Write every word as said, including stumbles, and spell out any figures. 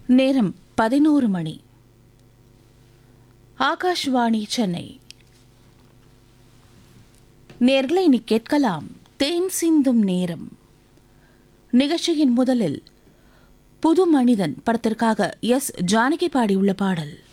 நேரம் பதினோரு மணி. ஆகாஷ்வாணி சென்னை. நேர்களை இனி கேட்கலாம் தேன் சிந்தும் நேரம். நிகழ்ச்சியின் முதலில் புது மனிதன் படத்திற்காக எஸ் ஜானகி பாடியுள்ள பாடல்.